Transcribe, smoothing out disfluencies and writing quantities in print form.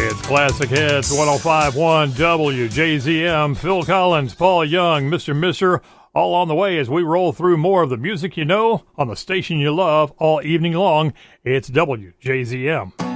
It's Classic Hits 105.1 WJZM. Phil Collins, Paul Young, Mr. Misser, all on the way as we roll through more of the music you know on the station you love all evening long. It's WJZM.